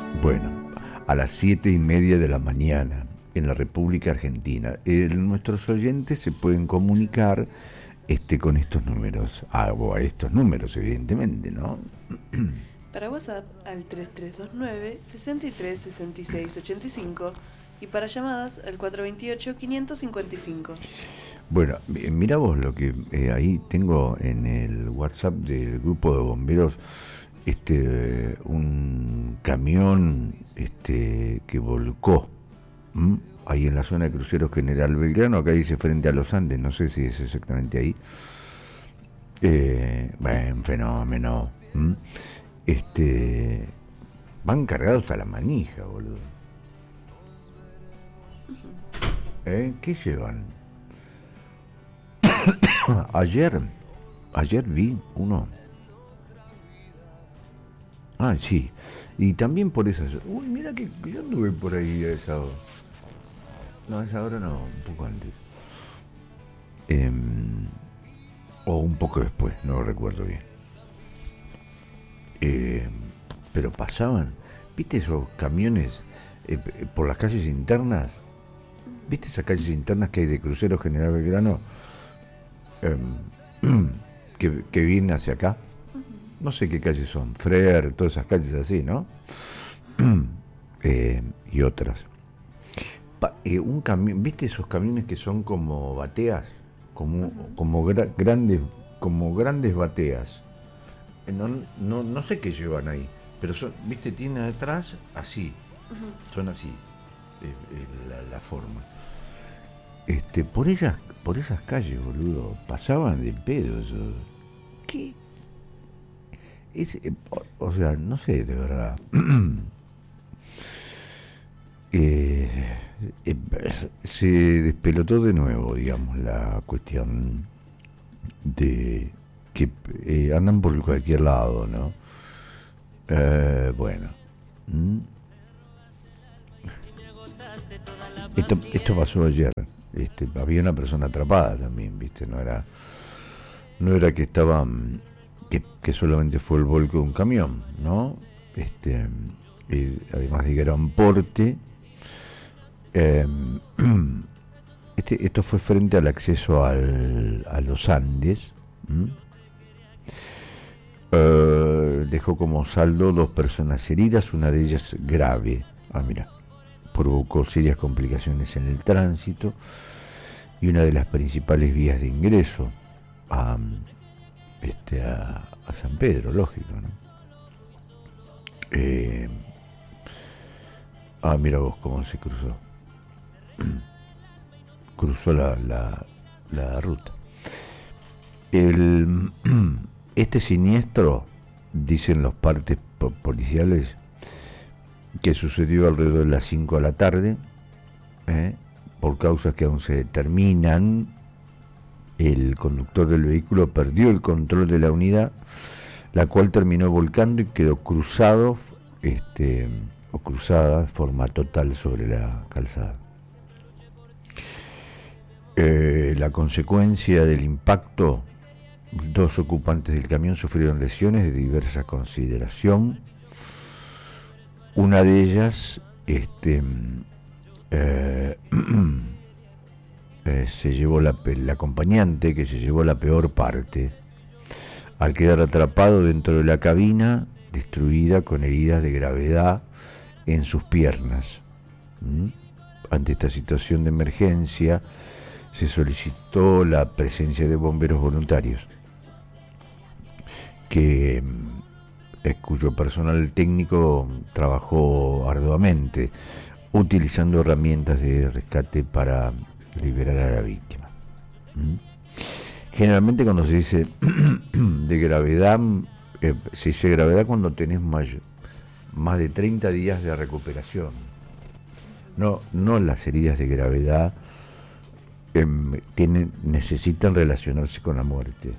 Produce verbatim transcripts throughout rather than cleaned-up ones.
Bueno, a las siete y media de la mañana en la República Argentina. El- nuestros oyentes se pueden comunicar este, con estos números, ah, o a estos números, evidentemente, ¿no? Para WhatsApp al tres tres dos nueve, seis tres, seis seis, ocho cinco y para llamadas al cuatro dos ocho, cinco cinco cinco. Bueno, eh, mira vos lo que eh, ahí tengo en el WhatsApp del grupo de bomberos, este, un camión este, que volcó. ¿M? Ahí en la zona de cruceros General Belgrano, acá dice frente a los Andes, no sé si es exactamente ahí. Eh, bueno, fenómeno. ¿M? Este, van cargados hasta la manija, boludo. ¿Eh? ¿Qué llevan? Ayer, ayer vi uno. Ah, sí. Y también por esas. Uy, mira que yo anduve por ahí a esa hora. No, a esa hora no, un poco antes. Em, o un poco después, no lo recuerdo bien. Em, pero pasaban, ¿viste esos camiones eh, p- por las calles internas? ¿Viste esas calles internas que hay de Crucero General Belgrano? Em, que, que vienen hacia acá. No sé qué calles son, Freer, todas esas calles así, ¿no? Eh, y otras. Pa- eh, un camión, ¿viste esos camiones que son como bateas? Como, como gra- grandes, como grandes bateas. Eh, No, no, no sé qué llevan ahí, pero son, ¿viste? Tiene atrás así, son así, eh, eh, la, la forma. Este, por ellas, por esas calles, boludo, pasaban de pedo eso. ¿Qué? Es, eh, o, o sea, no sé, de verdad. Eh, eh, se despelotó de nuevo, digamos, la cuestión de que eh, andan por cualquier lado, ¿no? Eh, bueno, ¿Mm? esto, esto pasó ayer. Este, había una persona atrapada también, ¿viste? No era, no era que estaba, mm, que, que solamente fue el volco de un camión, ¿no? Este, y además de gran porte, eh, este, esto fue frente al acceso al, a los Andes. ¿M? Eh, dejó como saldo dos personas heridas, una de ellas grave. Ah, mira, provocó serias complicaciones en el tránsito y una de las principales vías de ingreso a, este, a, a San Pedro, lógico, ¿no? Eh, ah, mira vos cómo se cruzó. Cruzó la, la, la ruta. El, este siniestro, dicen los partes policiales, que sucedió alrededor de las cinco de la tarde, ¿eh? Por causas que aún se determinan. El conductor del vehículo perdió el control de la unidad, la cual terminó volcando y quedó cruzado, este, o cruzada, en forma total sobre la calzada. Eh, la consecuencia del impacto, dos ocupantes del camión sufrieron lesiones de diversa consideración. Una de ellas, este, eh, eh, se llevó la, el acompañante que se llevó la peor parte, al quedar atrapado dentro de la cabina, destruida con heridas de gravedad en sus piernas. ¿Mm? Ante esta situación de emergencia, se solicitó la presencia de bomberos voluntarios, que, eh, cuyo personal técnico trabajó arduamente, utilizando herramientas de rescate para liberar a la víctima. ¿Mm? Generalmente cuando se dice de gravedad, eh, se dice gravedad cuando tenés más, más de treinta días de recuperación. No, no las heridas de gravedad eh, tienen, necesitan relacionarse con la muerte,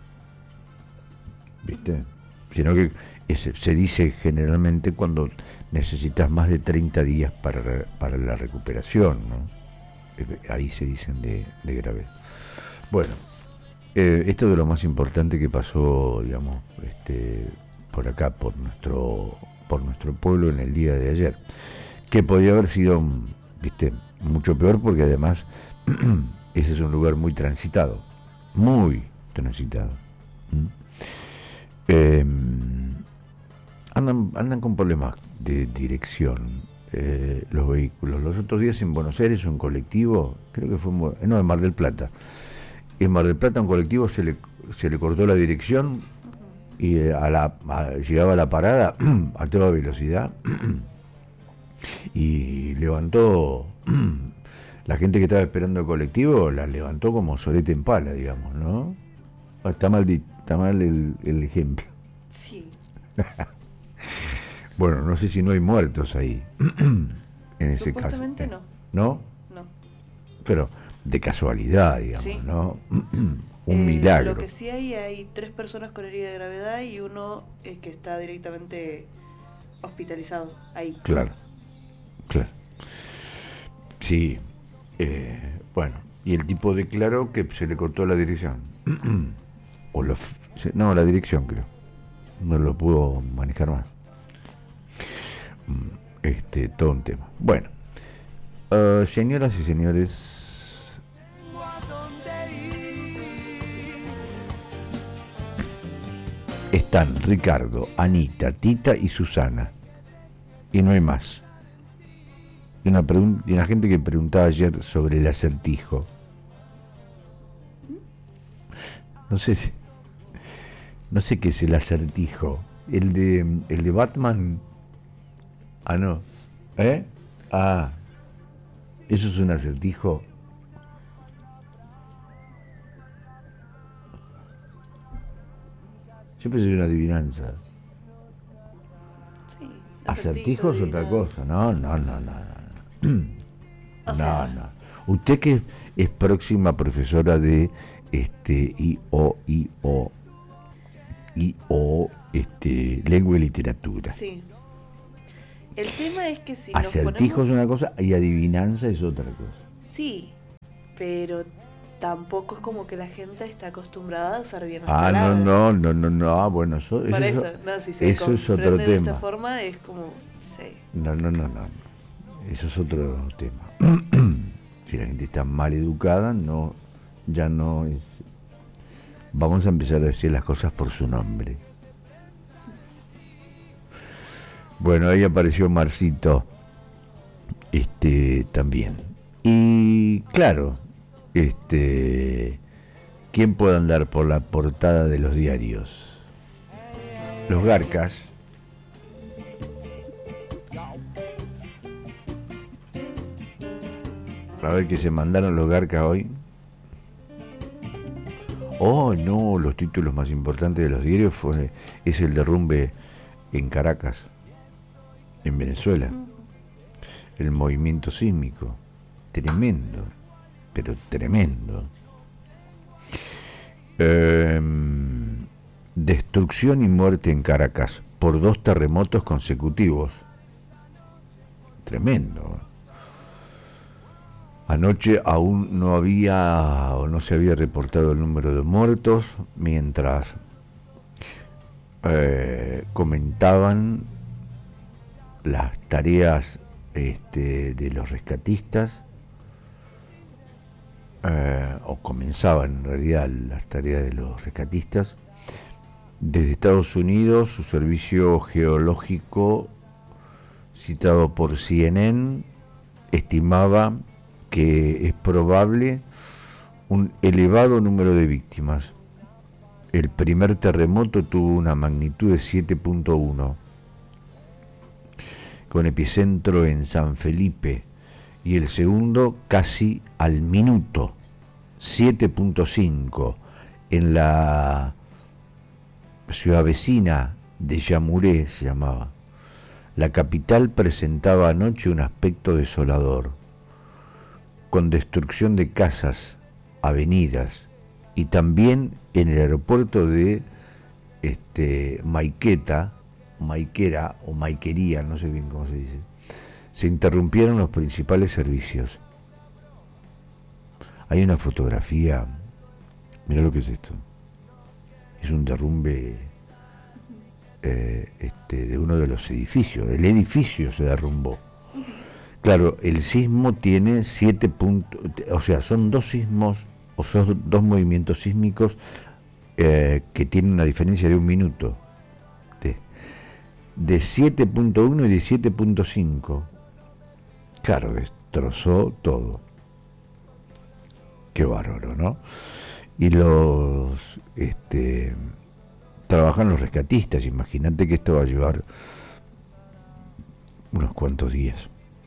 ¿viste? Sino que es, se dice generalmente cuando necesitas más de treinta días para, para la recuperación, ¿no? Ahí se dicen de, de gravedad. Bueno, eh, esto de lo más importante que pasó, digamos, este, por acá, por nuestro, por nuestro pueblo en el día de ayer, que podía haber sido, viste, mucho peor, porque además ese es un lugar muy transitado, muy transitado. ¿Mm? Eh, andan, andan con problemas de dirección eh, los vehículos. Los otros días en Buenos Aires un colectivo, creo que fue, no, en Mar del Plata, en Mar del Plata un colectivo se le, se le cortó la dirección y a la, a, llegaba a la parada a toda velocidad y levantó la gente que estaba esperando el colectivo, la levantó como solete en pala, digamos, ¿no? Está mal, está mal el, el ejemplo. Sí. Bueno, no sé si no hay muertos ahí en ese caso. Supuestamente no. ¿No? No. Pero de casualidad, digamos, Sí. ¿no? Un Eh, milagro. Lo que sí hay, hay tres personas con herida de gravedad y uno eh, que está directamente hospitalizado ahí. Claro, claro. Sí, eh, bueno, y el tipo declaró que se le cortó la dirección. o lo, no, la dirección creo. No lo pudo manejar más. Este, todo un tema. Bueno, uh, señoras y señores, están Ricardo, Anita, Tita y Susana. Y no hay más. Y una, pregun- y una gente que preguntaba ayer sobre el acertijo. No sé si, no sé qué es el acertijo. El de el de Batman. Ah, no. ¿Eh? Ah. ¿Eso es un acertijo? Yo pensé que era una adivinanza. Sí, Acertijo es otra cosa. No, no, no, no. No, O no, sea, no. Usted que es próxima profesora de este I O, I O, I O, este, lengua y literatura. sí. El tema es que si Acertijo nos ponemos... es una cosa y adivinanza es otra cosa. Sí, pero tampoco es como que la gente está acostumbrada a usar bien las Ah, no, palabras. no, no, no, no, ah, bueno, eso, Por eso, eso, no, si se eso es otro comprende de esta tema. forma es como... Sí. No, no, no, no, eso es otro tema. Si la gente está mal educada, no, ya no es. Vamos a empezar a decir las cosas por su nombre. Bueno, ahí apareció Marcito, este, también. Y claro, este, ¿quién puede andar por la portada de los diarios? Los Garcas. A ver qué se mandaron los Garcas hoy. Oh, no, los títulos más importantes de los diarios fue, es el derrumbe en Caracas, en Venezuela. El movimiento sísmico. Tremendo, pero tremendo. Eh, destrucción y muerte en Caracas por dos terremotos consecutivos. Tremendo. Anoche aún no había o no se había reportado el número de muertos, mientras eh, comentaban las tareas este, de los rescatistas, eh, o comenzaban en realidad las tareas de los rescatistas. Desde Estados Unidos, su servicio geológico, citado por C N N, estimaba que es probable un elevado número de víctimas. El primer terremoto tuvo una magnitud de siete punto uno, con epicentro en San Felipe, y el segundo casi al minuto, siete punto cinco, en la ciudad vecina de Yamuré, se llamaba. La capital presentaba anoche un aspecto desolador, con destrucción de casas, avenidas, y también en el aeropuerto de este, Maiqueta, Maiquera o Maiquería, no sé bien cómo se dice, se interrumpieron los principales servicios. Hay una fotografía, mira lo que es esto, es un derrumbe eh, este, este, de uno de los edificios. El edificio se derrumbó. Claro, el sismo tiene siete puntos, o sea, son dos sismos, o son dos movimientos sísmicos eh, que tienen una diferencia de un minuto, de, de siete punto uno y de siete punto cinco. Claro, destrozó todo. Qué bárbaro, ¿no? Y los, este, trabajan los rescatistas. Imagínate que esto va a llevar unos cuantos días.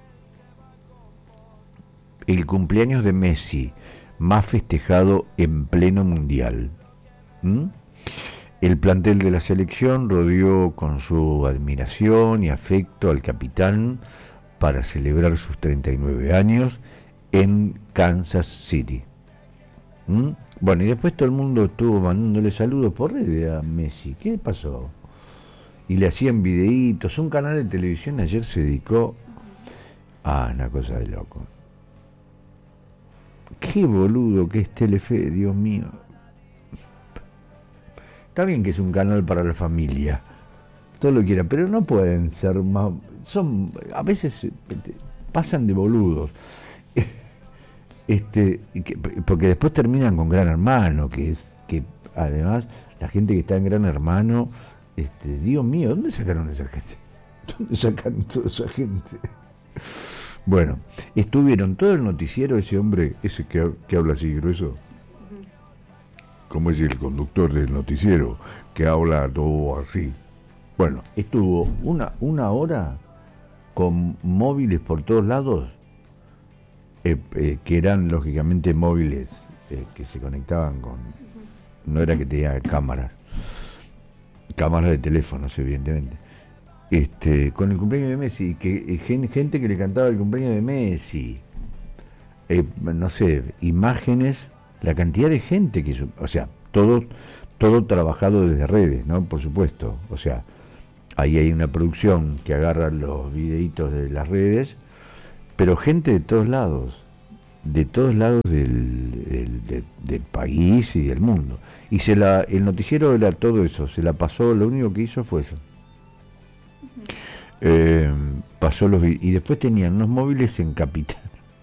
El cumpleaños de Messi, más festejado en pleno mundial. ¿Mm? El plantel de la selección rodeó con su admiración y afecto al capitán para celebrar sus treinta y nueve años en Kansas City. ¿Mm? Bueno, y después todo el mundo estuvo mandándole saludos por redes a Messi. ¿Qué pasó? Y le hacían videitos. Un canal de televisión ayer se dedicó a una cosa de loco. Qué boludo que es Telefe, Dios mío. Está bien que es un canal para la familia, todo lo que quiera, pero no pueden ser más. Son, a veces pasan de boludos. Este, porque después terminan con Gran Hermano, que es que además la gente que está en Gran Hermano, este, Dios mío, ¿dónde sacaron esa gente? ¿Dónde sacaron toda esa gente? Bueno, estuvieron todo el noticiero, ese hombre, ese que, que habla así grueso, como es el conductor del noticiero, que habla todo así. Bueno, estuvo una, una hora con móviles por todos lados, eh, eh, que eran lógicamente móviles eh, que se conectaban con, no era que tenía cámaras, cámaras de teléfonos evidentemente, este, con el cumpleaños de Messi, que eh, gente que le cantaba el cumpleaños de Messi, eh, no sé, imágenes, la cantidad de gente que hizo, o sea, todo, todo trabajado desde redes, ¿no? Por supuesto, o sea, ahí hay una producción que agarra los videitos de las redes, pero gente de todos lados, de todos lados del, del, del, del país y del mundo. Y se la, el noticiero era todo eso, se la pasó, lo único que hizo fue eso. Uh-huh. Eh, pasó los y después tenían unos móviles en Capital.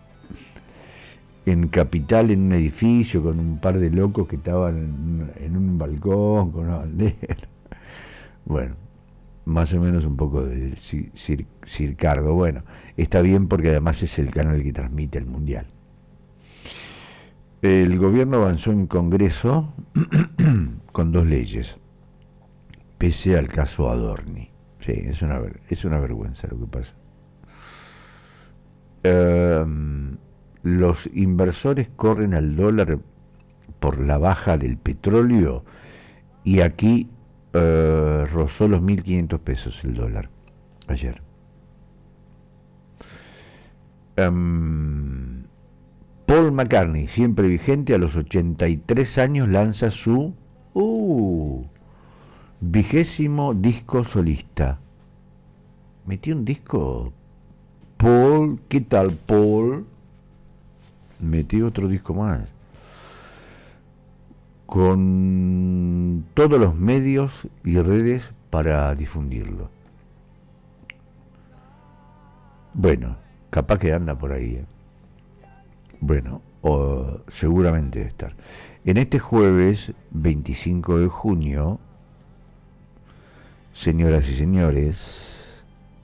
En Capital, en un edificio, con un par de locos que estaban en, en un balcón, con una bandera. Bueno, más o menos un poco de cir, cir, circargo. Bueno, está bien porque además es el canal que transmite el Mundial. El gobierno avanzó en Congreso con dos leyes, pese al caso Adorni. Sí, es una, es una vergüenza lo que pasa. Um, los inversores corren al dólar por la baja del petróleo y aquí uh, rozó los mil quinientos pesos el dólar ayer. Um, Paul McCartney, siempre vigente, a los ochenta y tres años lanza su uh, vigésimo disco solista. Metió un disco Paul, ¿qué tal Paul? Metió otro disco más con todos los medios y redes para difundirlo. Bueno, capaz que anda por ahí, ¿eh? Bueno, o seguramente debe estar. En este jueves veinticinco de junio, señoras y señores,